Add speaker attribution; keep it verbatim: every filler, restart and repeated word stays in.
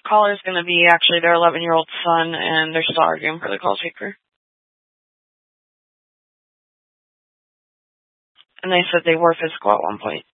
Speaker 1: caller is going to be actually their eleven-year-old son, and they're still arguing for the call taker. And they said they were physical at one point.